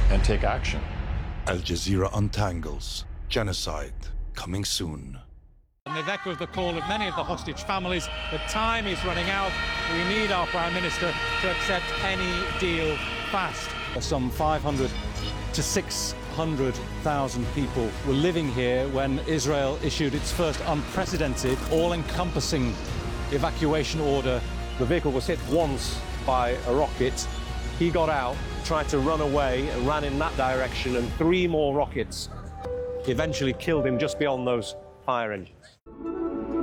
and take action. Al Jazeera untangles. Genocide coming soon. And they've echoed the call of many of the hostage families. The time is running out. We need our Prime Minister to accept any deal fast. Some 500 to 600,000 people were living here when Israel issued its first unprecedented, all-encompassing evacuation order. The vehicle was hit once by a rocket. He got out, tried to run away, and ran in that direction, and 3 more rockets eventually killed him just beyond those fire engines.